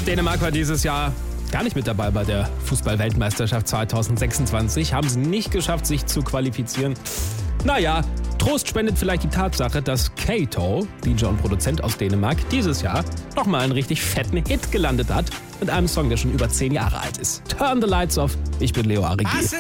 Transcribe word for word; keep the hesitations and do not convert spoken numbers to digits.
Dänemark war dieses Jahr gar nicht mit dabei bei der Fußball-Weltmeisterschaft zwanzig sechsundzwanzig. Haben sie nicht geschafft, sich zu qualifizieren. Naja, Trost spendet vielleicht die Tatsache, dass Kato, D J und Produzent aus Dänemark, dieses Jahr nochmal einen richtig fetten Hit gelandet hat mit einem Song, der schon über zehn Jahre alt ist. Turn the Lights Off. Ich bin Leo Arrighi.